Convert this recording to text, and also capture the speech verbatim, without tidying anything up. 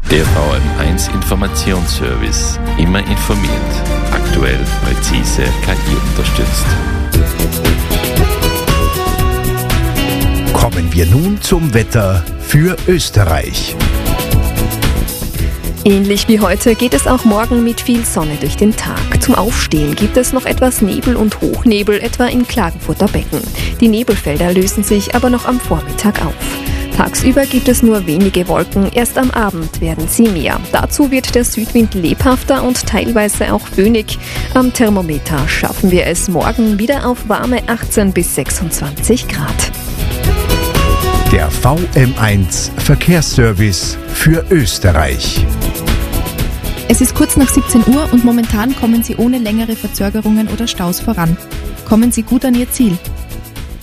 Der V M eins Informationsservice. Immer informiert. Aktuell, präzise, K I unterstützt. Kommen wir nun zum Wetter für Österreich. Ähnlich wie heute geht es auch morgen mit viel Sonne durch den Tag. Zum Aufstehen gibt es noch etwas Nebel und Hochnebel, etwa im Klagenfurter Becken. Die Nebelfelder lösen sich aber noch am Vormittag auf. Tagsüber gibt es nur wenige Wolken, erst am Abend werden sie mehr. Dazu wird der Südwind lebhafter und teilweise auch föhnig. Am Thermometer schaffen wir es morgen wieder auf warme achtzehn bis sechsundzwanzig Grad. Der V M eins Verkehrsservice für Österreich. Es ist kurz nach siebzehn Uhr und momentan kommen Sie ohne längere Verzögerungen oder Staus voran. Kommen Sie gut an Ihr Ziel.